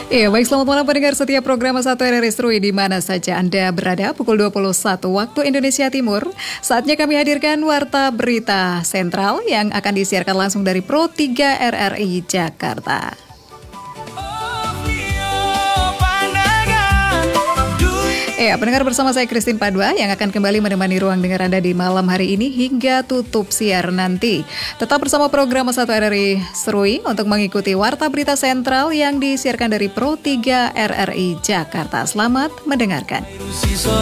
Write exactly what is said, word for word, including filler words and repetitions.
Iya, baik, selamat malam pendengar setiap program satu R R I Serui di mana saja Anda berada. Pukul dua puluh satu waktu Indonesia Timur. Saatnya kami hadirkan Warta Berita Sentral yang akan disiarkan langsung dari Pro tiga R R I Jakarta. Ya, pendengar, bersama saya Christine Padua yang akan kembali menemani ruang dengar Anda di malam hari ini hingga tutup siar nanti. Tetap bersama program satu R R I Serui untuk mengikuti Warta Berita Sentral yang disiarkan dari Pro tiga R R I Jakarta. Selamat mendengarkan.